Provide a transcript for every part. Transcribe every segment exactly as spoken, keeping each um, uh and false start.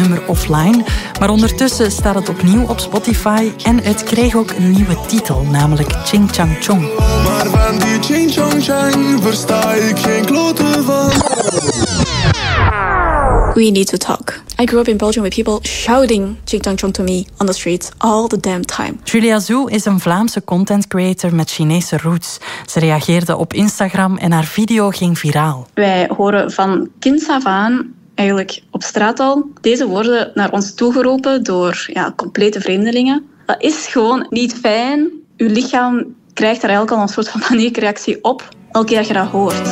nummer offline. Maar ondertussen staat het opnieuw op Spotify en het kreeg ook een nieuwe titel, namelijk Ching Chang Chong. Maar van die Ching Chang Chang versta ik geen klote van. We need to talk. I grew up in Belgium with people shouting Ching Chang Chong to me on the streets all the damn time. Julia Zhu is een Vlaamse content creator met Chinese roots. Ze reageerde op Instagram en haar video ging viraal. Wij horen van kinds af aan, eigenlijk op straat al, deze woorden naar ons toegeroepen door ja, complete vreemdelingen. Dat is gewoon niet fijn. Uw lichaam krijgt daar eigenlijk al een soort van paniekreactie op, elke keer dat je dat hoort.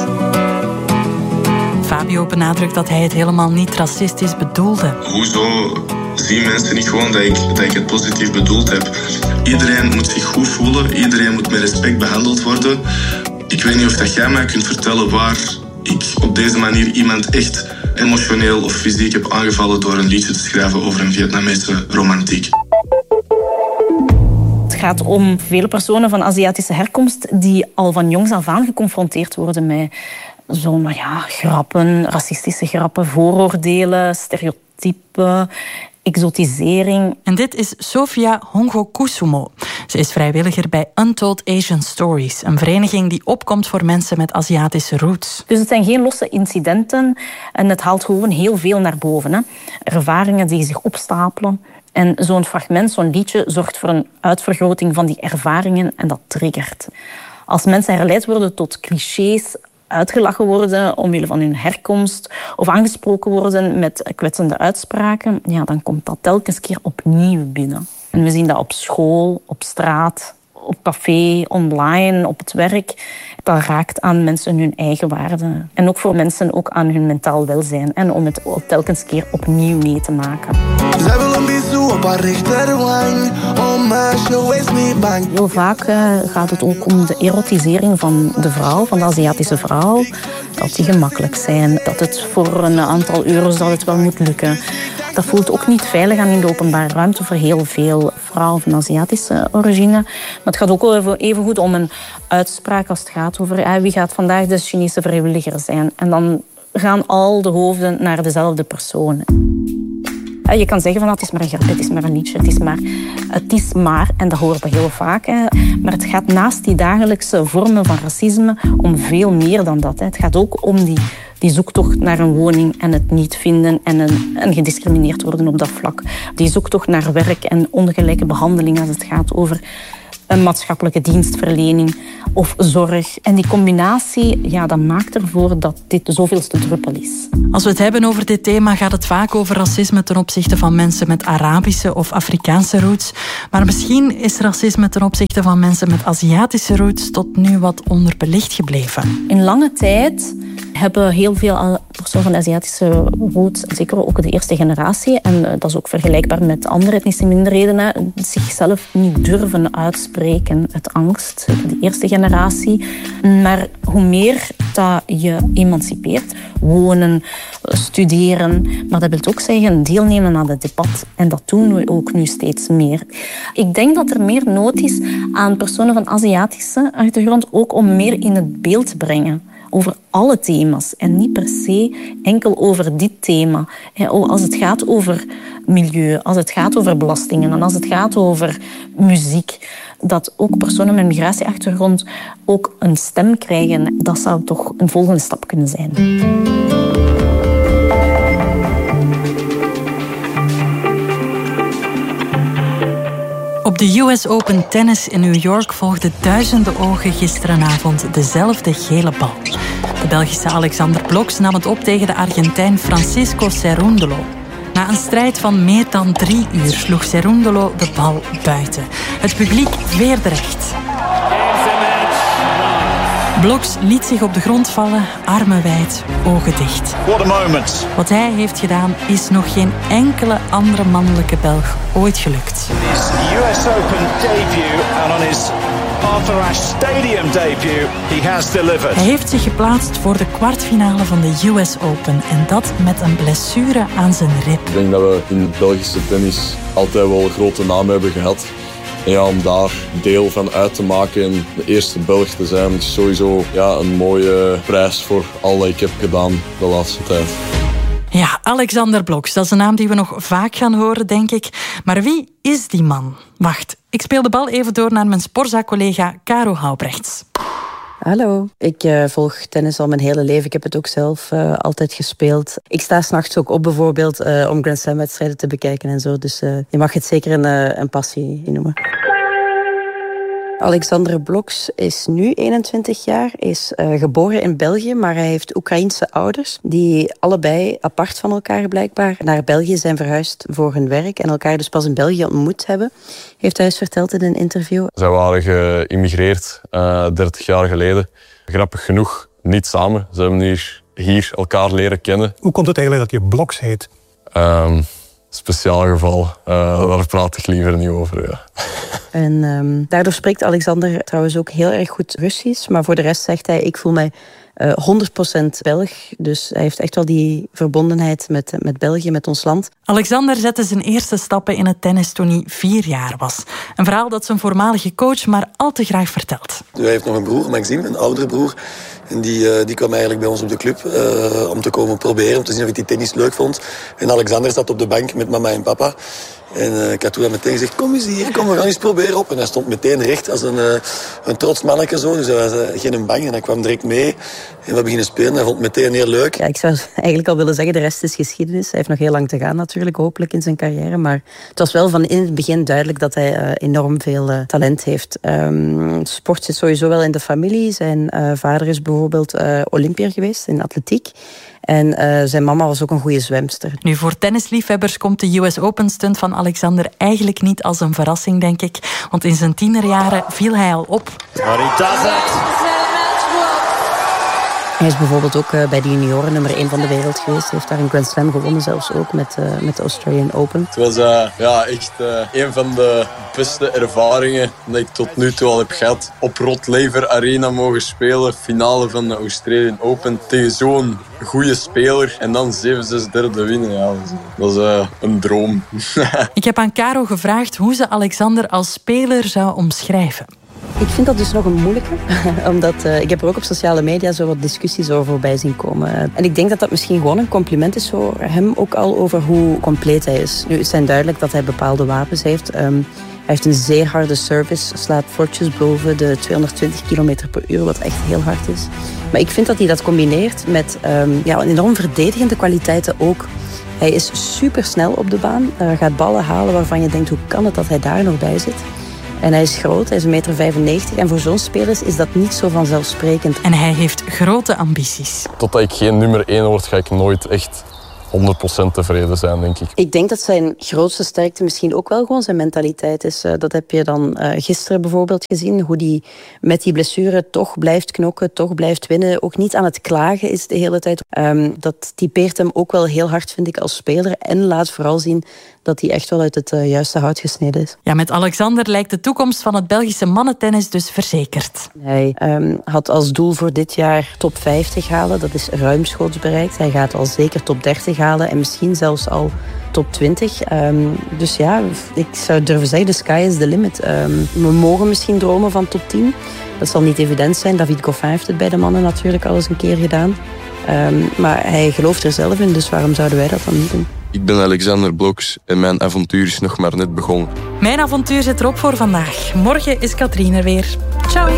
Fabio benadrukt dat hij het helemaal niet racistisch bedoelde. Hoezo zien mensen niet gewoon dat ik, dat ik het positief bedoeld heb? Iedereen moet zich goed voelen, iedereen moet met respect behandeld worden. Ik weet niet of dat jij mij kunt vertellen waar ik op deze manier iemand echt emotioneel of fysiek heb aangevallen door een liedje te schrijven over een Vietnamese romantiek. Het gaat om vele personen van Aziatische herkomst die al van jongs af aan geconfronteerd worden met zo'n nou ja, grappen, racistische grappen, vooroordelen, stereotypen, exotisering. En dit is Sofia Hongokusumo. Ze is vrijwilliger bij Untold Asian Stories, een vereniging die opkomt voor mensen met Aziatische roots. Dus het zijn geen losse incidenten en het haalt gewoon heel veel naar boven. Hè. Ervaringen die zich opstapelen. En zo'n fragment, zo'n liedje, zorgt voor een uitvergroting van die ervaringen en dat triggert. Als mensen herleid worden tot clichés, uitgelachen worden omwille van hun herkomst of aangesproken worden met kwetsende uitspraken, ja, dan komt dat telkens keer opnieuw binnen. En we zien dat op school, op straat, op café, online, op het werk. Dat raakt aan mensen hun eigen waarde. En ook voor mensen ook aan hun mentaal welzijn. En om het telkens keer opnieuw mee te maken. Heel vaak uh, gaat het ook om de erotisering van de vrouw, van de Aziatische vrouw. Dat die gemakkelijk zijn. Dat het voor een aantal euro's dat het wel moet lukken. Dat voelt ook niet veilig aan in de openbare ruimte voor heel veel vrouwen van Aziatische origine. Maar het gaat ook even goed om een uitspraak als het gaat over eh, wie gaat vandaag de Chinese vrijwilliger zijn. En dan gaan al de hoofden naar dezelfde persoon. Je kan zeggen van het is maar een grap, het is maar een liedje, het is maar, het is maar, en dat horen we heel vaak. Hè. Maar het gaat naast die dagelijkse vormen van racisme om veel meer dan dat. Hè. Het gaat ook om die, die zoektocht naar een woning en het niet vinden en, een, en gediscrimineerd worden op dat vlak. Die zoektocht naar werk en ongelijke behandeling als het gaat over een maatschappelijke dienstverlening of zorg. En die combinatie, ja, dat maakt ervoor dat dit de zoveelste druppel is. Als we het hebben over dit thema, gaat het vaak over racisme ten opzichte van mensen met Arabische of Afrikaanse roots. Maar misschien is racisme ten opzichte van mensen met Aziatische roots tot nu wat onderbelicht gebleven. In lange tijd hebben heel veel personen van Aziatische roots, zeker ook de eerste generatie, en dat is ook vergelijkbaar met andere etnische minderheden, zichzelf niet durven uitspreken uit angst, de eerste generatie. Maar hoe meer dat je emancipeert, wonen, studeren, maar dat wil ook zeggen deelnemen aan het debat. En dat doen we ook nu steeds meer. Ik denk dat er meer nood is aan personen van Aziatische achtergrond ook om meer in het beeld te brengen. Over alle thema's en niet per se enkel over dit thema. Als het gaat over milieu, als het gaat over belastingen en als het gaat over muziek, dat ook personen met migratieachtergrond ook een stem krijgen, dat zou toch een volgende stap kunnen zijn. Op de U S Open Tennis in New York volgden duizenden ogen gisterenavond dezelfde gele bal. De Belgische Alexander Bloks nam het op tegen de Argentijn Francisco Cerúndolo. Na een strijd van meer dan drie uur sloeg Cerúndolo de bal buiten. Het publiek veerde recht. Bloks liet zich op de grond vallen, armen wijd, ogen dicht. What a moment. Wat hij heeft gedaan is nog geen enkele andere mannelijke Belg ooit gelukt. His U S Open debut and on his Arthur Ashe Stadium debut, he has delivered. Hij heeft zich geplaatst voor de kwartfinale van de U S Open en dat met een blessure aan zijn rib. Ik denk dat we in het Belgische tennis altijd wel een grote naam hebben gehad. En ja, om daar deel van uit te maken en de eerste Belg te zijn, is sowieso ja, een mooie prijs voor al wat ik heb gedaan de laatste tijd. Ja, Alexander Blokx, dat is een naam die we nog vaak gaan horen, denk ik. Maar wie is die man? Wacht, ik speel de bal even door naar mijn Sporza-collega Caro Houbrechts. Hallo, ik uh, volg tennis al mijn hele leven. Ik heb het ook zelf uh, altijd gespeeld. Ik sta 's nachts ook op bijvoorbeeld uh, om Grand Slam wedstrijden te bekijken en zo. Dus uh, je mag het zeker een, uh, een passie noemen. Alexander Blokx is nu eenentwintig jaar, is uh, geboren in België, maar hij heeft Oekraïense ouders die allebei apart van elkaar blijkbaar naar België zijn verhuisd voor hun werk en elkaar dus pas in België ontmoet hebben, heeft hij eens verteld in een interview. Zij waren geïmmigreerd uh, dertig jaar geleden. Grappig genoeg, niet samen. Ze hebben hier, hier elkaar leren kennen. Hoe komt het eigenlijk dat je Blokx heet? Um, speciaal geval, uh, daar praat ik liever niet over. Ja. En um, daardoor spreekt Alexander trouwens ook heel erg goed Russisch. Maar voor de rest zegt hij, ik voel mij uh, honderd procent Belg. Dus hij heeft echt wel die verbondenheid met, met België, met ons land. Alexander zette zijn eerste stappen in het tennis toen hij vier jaar was. Een verhaal dat zijn voormalige coach maar al te graag vertelt. Hij heeft nog een broer, Maxime, een oudere broer. En die, uh, die kwam eigenlijk bij ons op de club uh, om te komen proberen, om te zien of ik die tennis leuk vond. En Alexander zat op de bank met mama en papa. En uh, ik had toen meteen gezegd, kom eens hier, kom, we gaan eens proberen op. En hij stond meteen recht als een, uh, een trots manneke zo. Dus hij was uh, geen bang en hij kwam direct mee. En we beginnen spelen, hij vond het meteen heel leuk. Ja, ik zou eigenlijk al willen zeggen, de rest is geschiedenis. Hij heeft nog heel lang te gaan natuurlijk, hopelijk in zijn carrière. Maar het was wel van in het begin duidelijk dat hij uh, enorm veel uh, talent heeft. Um, sport zit sowieso wel in de familie. Zijn uh, vader is bijvoorbeeld uh, Olympiër geweest in atletiek. En uh, zijn mama was ook een goede zwemster. Nu, voor tennisliefhebbers komt de U S Open stunt van Alexander eigenlijk niet als een verrassing, denk ik. Want in zijn tienerjaren viel hij al op. Hij is bijvoorbeeld ook uh, bij de junioren nummer één van de wereld geweest. Hij heeft daar een Grand Slam gewonnen, zelfs ook met, uh, met de Australian Open. Het was uh, ja, echt uh, een van de beste ervaringen dat ik tot nu toe al heb gehad. Op Rod Laver Arena mogen spelen. Finale van de Australian Open tegen zo'n goede speler. En dan zeven zes derde winnen. Ja, dat is uh, een droom. Ik heb aan Caro gevraagd hoe ze Alexander als speler zou omschrijven. Ik vind dat dus nog een moeilijke. Omdat uh, ik heb er ook op sociale media zo wat discussies over voorbij zien komen. En ik denk dat dat misschien gewoon een compliment is voor hem ook al over hoe compleet hij is. Nu, het zijn duidelijk dat hij bepaalde wapens heeft. Um, hij heeft een zeer harde service, slaat fortjes boven de tweehonderdtwintig kilometer per uur, wat echt heel hard is. Maar ik vind dat hij dat combineert met um, ja, enorm verdedigende kwaliteiten ook. Hij is supersnel op de baan. Hij uh, gaat ballen halen waarvan je denkt, hoe kan het dat hij daar nog bij zit? En hij is groot, hij is een meter vijfennegentig. En voor zo'n spelers is dat niet zo vanzelfsprekend. En hij heeft grote ambities. Totdat ik geen nummer één word, ga ik nooit echt honderd procent tevreden zijn, denk ik. Ik denk dat zijn grootste sterkte misschien ook wel gewoon zijn mentaliteit is. Uh, dat heb je dan uh, gisteren bijvoorbeeld gezien. Hoe hij met die blessure toch blijft knokken, toch blijft winnen. Ook niet aan het klagen is de hele tijd. Um, dat typeert hem ook wel heel hard, vind ik, als speler. En laat vooral zien dat hij echt wel uit het uh, juiste hout gesneden is. Ja, met Alexander lijkt de toekomst van het Belgische mannentennis dus verzekerd. Hij um, had als doel voor dit jaar top vijftig halen. Dat is ruimschoots bereikt. Hij gaat al zeker top dertig halen en misschien zelfs al top twintig. Um, dus ja, ik zou durven zeggen, de sky is the limit. Um, we mogen misschien dromen van top tien. Dat zal niet evident zijn. David Goffin heeft het bij de mannen natuurlijk al eens een keer gedaan. Um, maar hij gelooft er zelf in, dus waarom zouden wij dat dan niet doen? Ik ben Alexander Blokx en mijn avontuur is nog maar net begonnen. Mijn avontuur zit erop voor vandaag. Morgen is Katrien er weer. Ciao.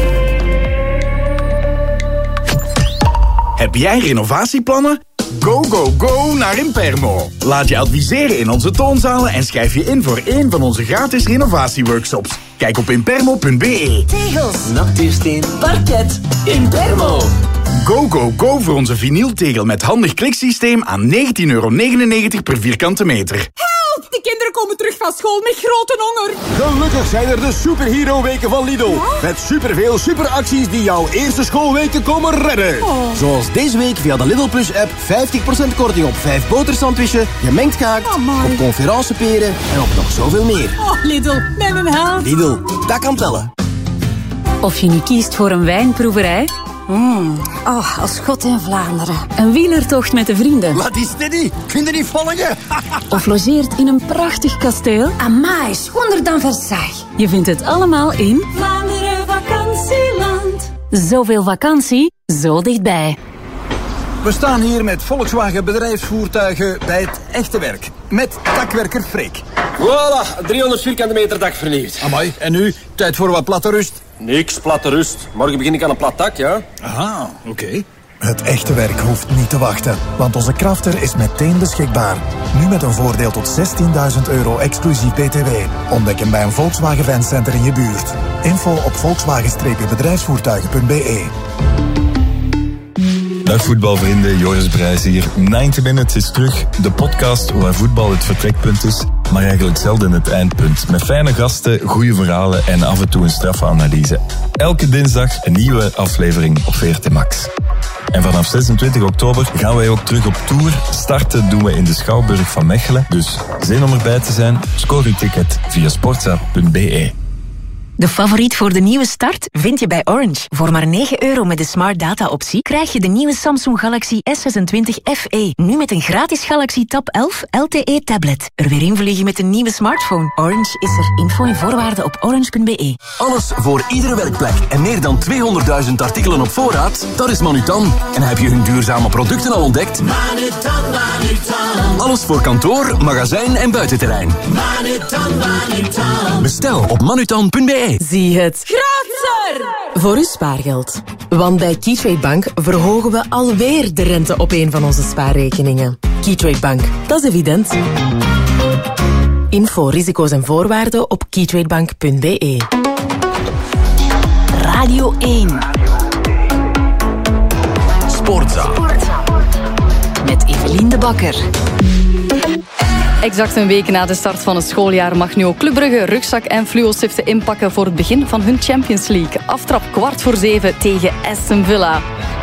Heb jij renovatieplannen? Go, go, go naar Impermo. Laat je adviseren in onze toonzalen en schrijf je in voor één van onze gratis renovatieworkshops. Kijk op impermo punt b e. Tegels, natuursteen, parket, Impermo. Go, go, go voor onze vinyltegel met handig kliksysteem aan negentien euro negenennegentig per vierkante meter. Help! De kinderen komen terug van school met grote honger. Gelukkig zijn er de superhero-weken van Lidl. Ja? Met superveel superacties die jouw eerste schoolweken komen redden. Oh. Zoals deze week via de Lidl Plus-app vijftig procent korting op vijf botersandwichen, gemengd gehakt, oh op conferenceperen en op nog zoveel meer. Oh, Lidl, met een helft. Lidl, dat kan tellen. Of je nu kiest voor een wijnproeverij... Mm. Oh, als God in Vlaanderen. Een wielertocht met de vrienden. Wat is dit? Kun je niet volgen? Of logeert in een prachtig kasteel. Amai, schonder dan Versailles. Je vindt het allemaal in... Vlaanderen Vakantieland. Zoveel vakantie, zo dichtbij. We staan hier met Volkswagen bedrijfsvoertuigen bij het echte werk. Met takwerker Freek. Voilà, driehonderd vierkante meter dak vernieuwd. Amai, en nu? Tijd voor wat platte rust? Niks, platte rust. Morgen begin ik aan een plat dak, ja. Aha, oké. Okay. Het echte werk hoeft niet te wachten, want onze Crafter is meteen beschikbaar. Nu met een voordeel tot zestienduizend euro exclusief B T W. Ontdek hem bij een Volkswagen Fancenter in je buurt. Info op volkswagen bedrijfsvoertuigen punt b e. Dag voetbalvrienden, Joris Brijs hier. negentig Minutes is terug, de podcast waar voetbal het vertrekpunt is, maar eigenlijk zelden het eindpunt. Met fijne gasten, goede verhalen en af en toe een straffe analyse. Elke dinsdag een nieuwe aflevering op V R T Max. En vanaf zesentwintig oktober gaan wij ook terug op tour. Starten doen we in de Schouwburg van Mechelen. Dus zin om erbij te zijn? Scoor uw ticket via sportza punt b e. De favoriet voor de nieuwe start vind je bij Orange. Voor maar negen euro met de Smart Data optie krijg je de nieuwe Samsung Galaxy S zesentwintig F E. Nu met een gratis Galaxy Tab elf L T E tablet. Er weer invliegen met een nieuwe smartphone. Orange is er. Info en voorwaarden op orange punt b e. Alles voor iedere werkplek en meer dan tweehonderdduizend artikelen op voorraad? Dat is Manutan. En heb je hun duurzame producten al ontdekt? Manutan, Manutan. Alles voor kantoor, magazijn en buitenterrein. Manutan, Manutan. Bestel op manutan punt b e. Zie het Grootser! Voor uw spaargeld. Want bij Keytrade Bank verhogen we alweer de rente op een van onze spaarrekeningen. Keytrade Bank, dat is evident. Info, risico's en voorwaarden op keytradebank punt b e. Radio één. Sportza. Met Evelien de Bakker. Exact een week na de start van het schooljaar mag nu ook Club Brugge rugzak en fluo-stiften inpakken voor het begin van hun Champions League. Aftrap kwart voor zeven tegen Aston Villa.